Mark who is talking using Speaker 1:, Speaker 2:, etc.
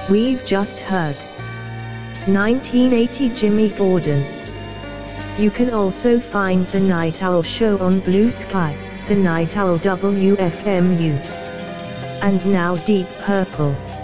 Speaker 1: We've just heard 1980 Jimmy Gordon. You can also find The Night Owl Show on Blue Sky, The Night Owl WFMU. And now Deep Purple.